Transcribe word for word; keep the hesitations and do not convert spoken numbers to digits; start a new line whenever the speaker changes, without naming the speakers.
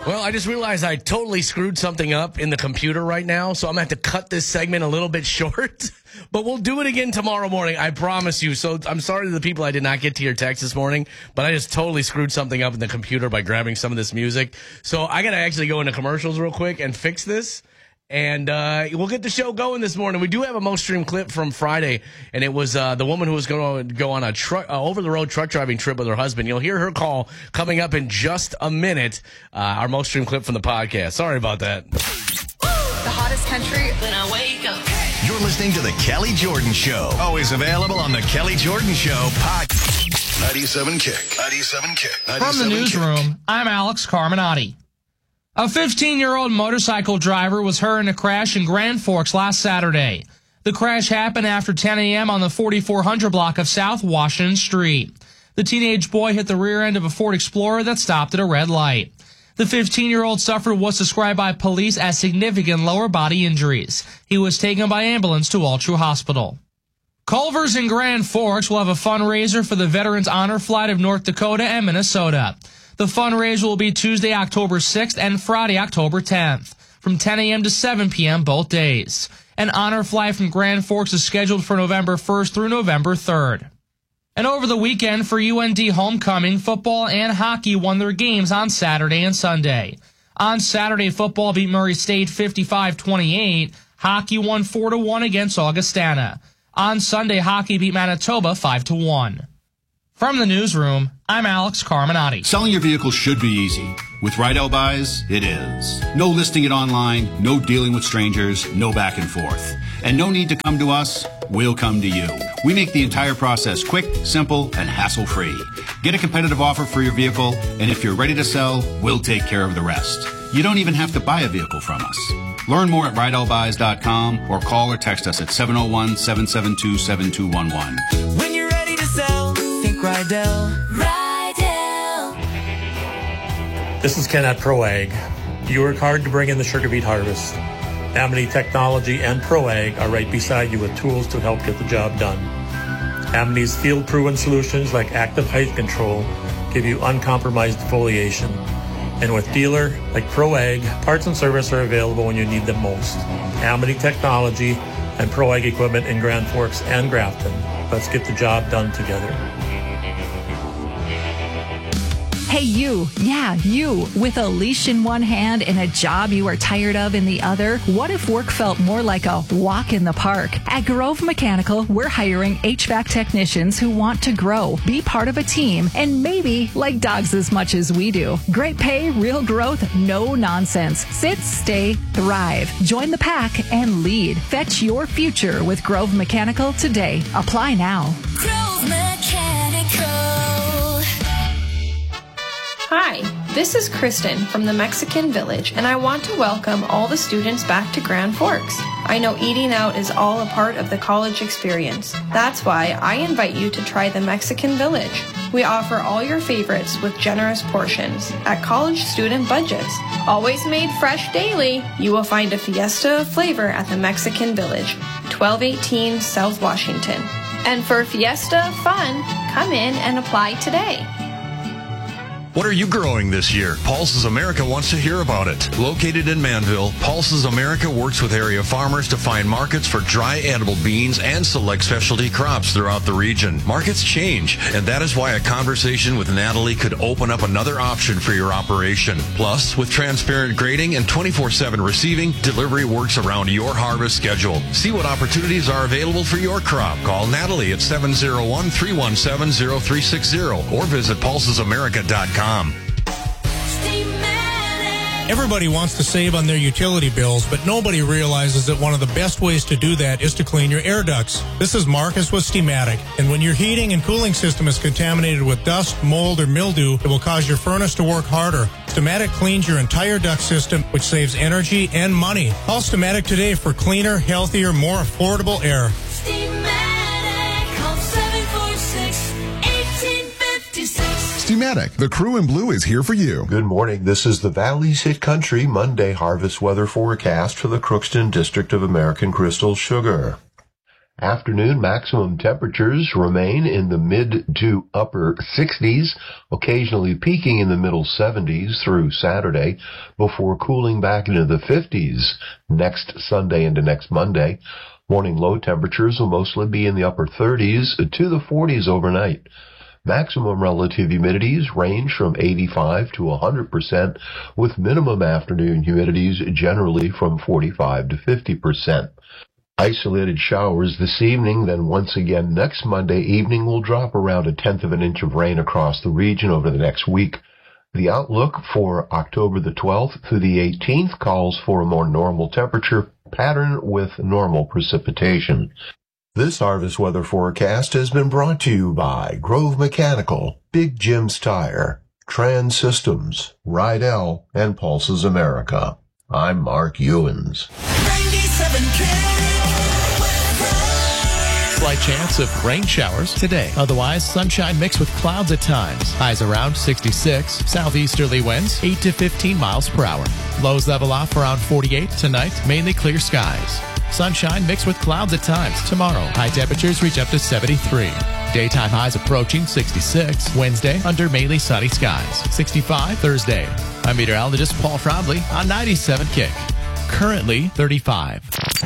Well, I just realized I totally screwed something up in the computer right now, so I'm going to have to cut this segment a little bit short. But we'll do it again tomorrow morning, I promise you. So I'm sorry to the people I did not get to your text this morning, but I just totally screwed something up in the computer by grabbing some of this music. So I got to actually go into commercials real quick and fix this. And uh, we'll get the show going this morning. We do have a most streamed clip from Friday, and it was uh, the woman who was going to go on a truck, uh, over-the-road truck driving trip with her husband. You'll hear her call coming up in just a minute. Uh, our most streamed clip from the podcast. Sorry about that.
The hottest country when I wake up.
You're listening to The Kelly Jordan Show. Always available on The Kelly Jordan Show podcast. ninety-seven Kick. ninety-seven Kick.
From the newsroom, kick. I'm Alex Carminati. A fifteen-year-old motorcycle driver was hurt in a crash in Grand Forks last Saturday. The crash happened after ten a.m. on the forty-four hundred block of South Washington Street. The teenage boy hit the rear end of a Ford Explorer that stopped at a red light. The fifteen-year-old suffered what's described by police as significant lower body injuries. He was taken by ambulance to Altru Hospital. Culver's in Grand Forks will have a fundraiser for the Veterans Honor Flight of North Dakota and Minnesota. The fundraiser will be Tuesday, October sixth and Friday, October tenth, from ten a.m. to seven p.m. both days. An honor flight from Grand Forks is scheduled for November first through November third. And over the weekend for U N D homecoming, football and hockey won their games on Saturday and Sunday. On Saturday, football beat Murray State fifty-five twenty-eight. Hockey won four to one against Augustana. On Sunday, hockey beat Manitoba five to one. From the newsroom, I'm Alex Carminati.
Selling your vehicle should be easy. With Rydell Buys, it is. No listing it online, no dealing with strangers, no back and forth. And no need to come to us, we'll come to you. We make the entire process quick, simple, and hassle-free. Get a competitive offer for your vehicle, and if you're ready to sell, we'll take care of the rest. You don't even have to buy a vehicle from us. Learn more at Rydell Buys dot com or call or text us at seven oh one, seven seven two, seven two one one.
When you're ready to sell, think Rydell.
Rydell.
This is Ken at ProAg. You work hard to bring in the sugar beet harvest. Amity Technology and ProAg are right beside you with tools to help get the job done. Amity's field-proven solutions like active height control give you uncompromised foliation. And with dealer like ProAg, parts and service are available when you need them most. Amity Technology and ProAg equipment in Grand Forks and Grafton. Let's get the job done together.
Hey, you. Yeah, you. With a leash in one hand and a job you are tired of in the other, what if work felt more like a walk in the park? At Grove Mechanical, we're hiring H V A C technicians who want to grow, be part of a team, and maybe like dogs as much as we do. Great pay, real growth, no nonsense. Sit, stay, thrive. Join the pack and lead. Fetch your future with Grove Mechanical today. Apply now.
Grove Mechanical.
Hi, this is Kristen from the Mexican Village, and I want to welcome all the students back to Grand Forks. I know eating out is all a part of the college experience. That's why I invite you to try the Mexican Village. We offer all your favorites with generous portions at college student budgets. Always made fresh daily, you will find a fiesta of flavor at the Mexican Village, twelve eighteen South Washington. And for fiesta fun, come in and apply today.
What are you growing this year? Pulses America wants to hear about it. Located in Manville, Pulses America works with area farmers to find markets for dry edible beans and select specialty crops throughout the region. Markets change, and that is why a conversation with Natalie could open up another option for your operation. Plus, with transparent grading and twenty-four seven receiving, delivery works around your harvest schedule. See what opportunities are available for your crop. Call Natalie at seven oh one, three one seven, oh three six oh or visit pulses america dot com.
Everybody wants to save on their utility bills, but nobody realizes that one of the best ways to do that is to clean your air ducts. This is Marcus with Steamatic, and when your heating and cooling system is contaminated with dust, mold, or mildew, it will cause your furnace to work harder. Steamatic cleans your entire duct system, which saves energy and money. Call Steamatic today for cleaner, healthier, more affordable air.
Steamatic, call seven four six, one eight five six.
Steamatic, the crew in blue is here for you.
Good morning. This is the Valley's Hit Country Monday harvest weather forecast for the Crookston District of American Crystal Sugar. Afternoon maximum temperatures remain in the mid to upper sixties, occasionally peaking in the middle seventies through Saturday, before cooling back into the fifties next Sunday into next Monday. Morning low temperatures will mostly be in the upper thirties to the forties overnight. Maximum relative humidities range from eighty-five to one hundred percent, with minimum afternoon humidities generally from forty-five to fifty percent. Isolated showers this evening, then once again next Monday evening will drop around a tenth of an inch of rain across the region over the next week. The outlook for October the twelfth through the eighteenth calls for a more normal temperature pattern with normal precipitation. This harvest weather forecast has been brought to you by Grove Mechanical, Big Jim's Tire, Trans Systems, Rydell, and Pulses America. I'm Mark Ewens.
ninety-seven K.
Slight chance of rain showers today. Otherwise, sunshine mixed with clouds at times. Highs around sixty-six. Southeasterly winds eight to fifteen miles per hour. Lows level off around forty-eight tonight. Mainly clear skies. Sunshine mixed with clouds at times. Tomorrow, high temperatures reach up to seventy-three. Daytime highs approaching sixty-six. Wednesday, under mainly sunny skies. sixty-five Thursday. I'm meteorologist Paul Frobley on ninety-seven Kick. Currently thirty-five.